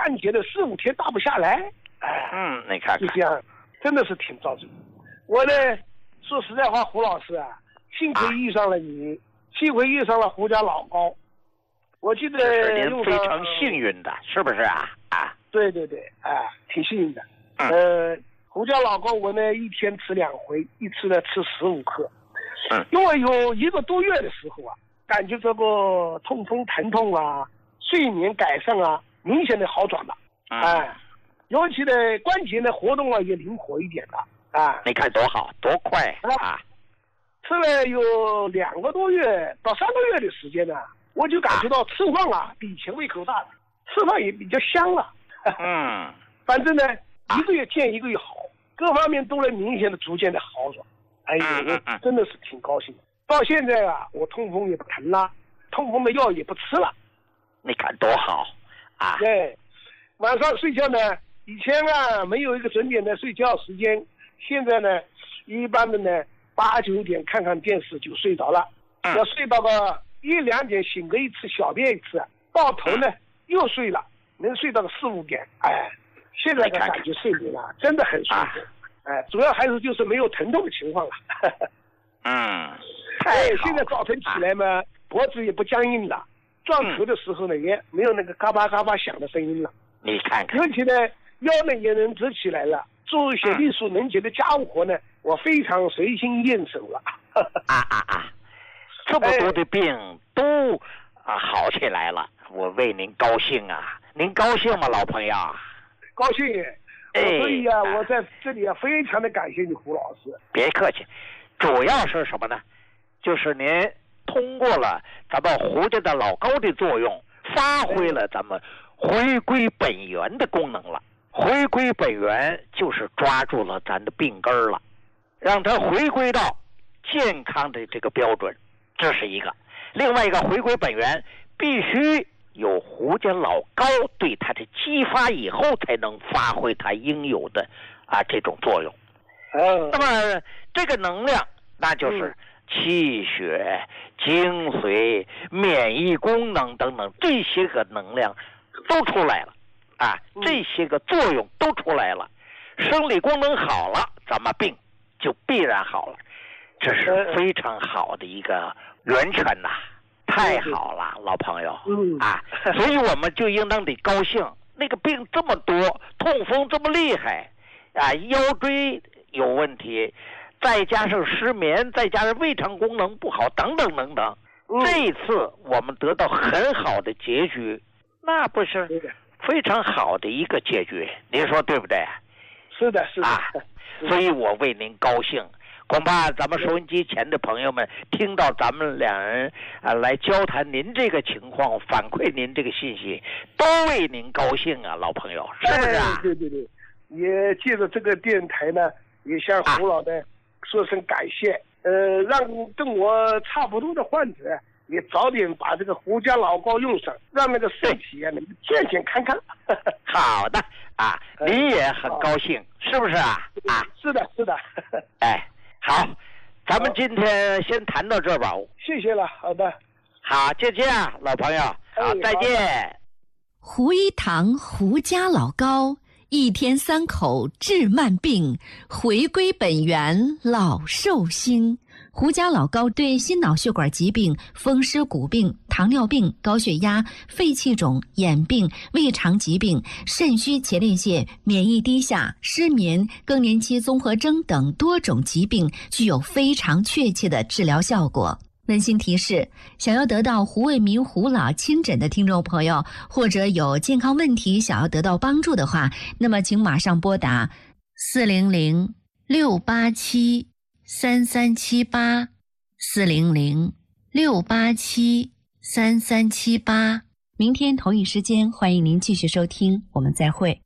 关节的4-5天打不下来， 你看看， 就这样，真的是挺遭罪。我呢，说实在话，胡老师啊，幸亏遇上了你，幸亏遇上了胡家老高。我记得是您非常幸运的，是不是啊？ 对，挺幸运的。胡家老高我呢一天吃2回，一次呢吃15克。因为有1个多月的时候啊，感觉这个痛风疼痛啊，睡眠改善啊，明显的好转了。尤其呢关节呢活动啊也灵活一点了。 你看多好多快啊！ 吃了有2个多月到3个月的时间呢，我就感觉到吃饭啊比以前胃口大了，吃饭也比较香了。反正呢1个月见1个月好，各方面都能明显的逐渐的好转。我真的是挺高兴的。到现在啊，我痛风也不疼了，痛风的药也不吃了。 你看多好啊！ 对，晚上睡觉呢，以前啊没有一个准点的睡觉时间，现在呢一般的呢8、9点看看电视就睡着了，要睡到个1、2点醒个一次，小便一次，到头呢又睡了，能睡到个4、5点。现在的感觉睡眠啊真的很舒服。主要还是就是没有疼痛的情况了。现在早晨起来嘛，脖子也不僵硬了，撞头的时候呢也没有那个嘎巴嘎巴响的声音了。 你看看， 尤其呢腰呢也能直起来了，做一些力所能及的家务活呢，我非常随心应手了。 这么多的病都好起来了，我为您高兴啊！您高兴吗，老朋友？ 高兴。所以啊，我在这里啊，非常的感谢你，胡老师。 别客气，主要是什么呢？就是您通过了咱们胡家的老高的作用，发挥了咱们回归本源的功能了。回归本源就是抓住了咱的病根了，让它回归到健康的这个标准，这是一个。另外一个回归本源，必须有胡家老高对他的激发以后，才能发挥他应有的这种作用。那么这个能量，那就是气血、精髓、免疫功能等等这些个能量都出来了这些个作用都出来了，生理功能好了，咱们病就必然好了，这是非常好的一个源泉呐。太好了，老朋友所以我们就应当得高兴。那个病这么多，痛风这么厉害腰椎有问题，再加上失眠，再加上胃肠功能不好，等等等等。这一次我们得到很好的结局，那不是非常好的一个结局，您说对不对？ 是的，是的所以我为您高兴。恐怕咱们收音机前的朋友们听到咱们两人来交谈您这个情况，反馈您这个信息，都为您高兴啊，老朋友，是不是对，也借着这个电台呢，也向胡老的说声感谢，让跟我差不多的患者也早点把这个胡家老高用上，让那个身体能健健康康。 好的你也很高兴，是不是是的好，咱们今天先谈到这吧。 谢谢了，好的。 好，就这样，老朋友。好，再见。 胡一堂胡家老高，1天3口治慢病，回归本源老寿星。胡家老高对心脑血管疾病、风湿骨病、糖尿病、高血压、肺气肿、眼病、胃肠疾病、肾虚前列腺、免疫低下、失眠、更年期综合征等多种疾病具有非常确切的治疗效果。温馨提示：想要得到胡卫民胡老亲诊的听众朋友，或者有健康问题想要得到帮助的话，那么请马上拨打400-687-3378，400-687-3378。明天同一时间，欢迎您继续收听，我们再会。